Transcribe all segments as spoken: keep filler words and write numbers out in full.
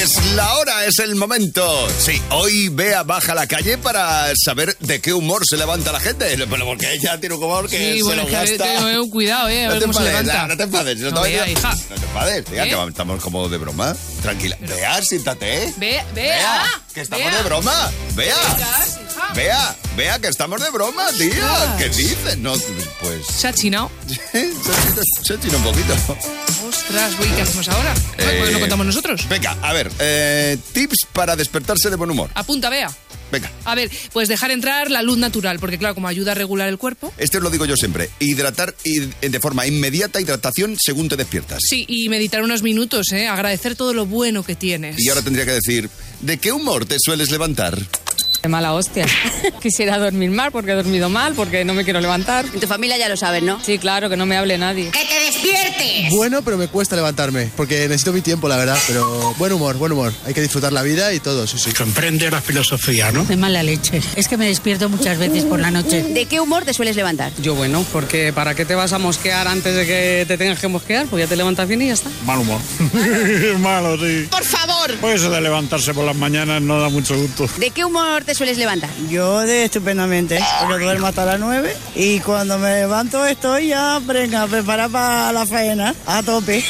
Es la hora, es el momento. Sí, hoy Bea baja a la calle para saber de qué humor se levanta la gente. Pero porque ella tiene un humor que sí, se bueno, lo que gasta. Tengo cuidado, eh, a no ver te cómo enfades, se levanta. No, no te enfades. No, No, te, Bea, hija. no te enfades, diga, ¿Eh? que estamos como de broma. Tranquila. Pero... Bea, siéntate, ¿eh? Bea, Bea. Bea, que estamos Bea. de broma. Bea. Hija. Bea, Bea, que estamos de broma, tío. ¿Qué dices? No, pues... Se ha chinado. Se ha chinado un poquito. Ostras, güey, ¿qué hacemos ahora? Eh, ¿Por qué no contamos nosotros? Venga, a ver, eh, tips para despertarse de buen humor. Apunta, Bea. Venga. A ver, pues dejar entrar la luz natural, porque claro, como ayuda a regular el cuerpo. Este os lo digo yo siempre. Hidratar y de forma inmediata, hidratación según te despiertas. Sí, y meditar unos minutos, ¿eh? Agradecer todo lo bueno que tienes. Y ahora tendría que decir, ¿de qué humor te sueles levantar? De mala hostia. Quisiera dormir mal porque he dormido mal, porque no me quiero levantar. En tu familia ya lo sabes, ¿no? Sí, claro, que no me hable nadie. ¡Que te despiertes! Bueno, pero me cuesta levantarme, porque necesito mi tiempo, la verdad. Pero buen humor, buen humor. Hay que disfrutar la vida y todo, sí, sí. Comprende la filosofía, ¿no? De mala leche. Es que me despierto muchas veces por la noche. ¿De qué humor te sueles levantar? Yo bueno, porque ¿para qué te vas a mosquear antes de que te tengas que mosquear? Pues ya te levantas bien y ya está. Mal humor. Malo, sí. ¡Por favor! Pues eso de levantarse por las mañanas no da mucho gusto. ¿De qué humor te sueles levantar? Yo de estupendamente, porque duermo hasta las nueve y cuando me levanto estoy ya venga, preparada para la faena, a tope.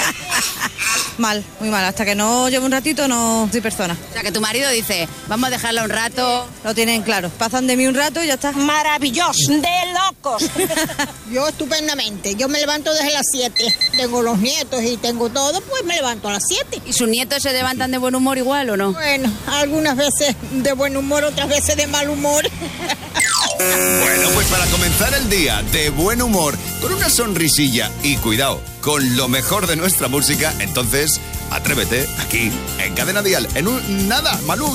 Mal, muy mal. Hasta que no llevo un ratito no soy persona. O sea, que tu marido dice, vamos a dejarla un rato. Lo tienen claro. Pasan de mí un rato y ya está. Maravilloso, de locos. Yo estupendamente. Yo me levanto desde las siete. Tengo los nietos y tengo todo, pues me levanto a las siete. ¿Y sus nietos se levantan de buen humor igual o no? Bueno, algunas veces de buen humor, otras veces de mal humor. Bueno, pues para comenzar el día de buen humor, con una sonrisilla y cuidado, con lo mejor de nuestra música, entonces atrévete aquí en Cadena Dial. En un nada, Malú.